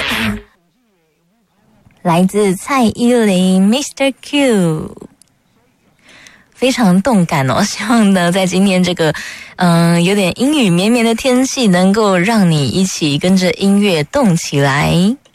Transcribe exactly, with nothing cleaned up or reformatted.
来自蔡依林 Mister Q， 非常动感哦。希望呢，在今天这个嗯、呃、有点阴雨绵绵的天气，能够让你一起跟着音乐动起来。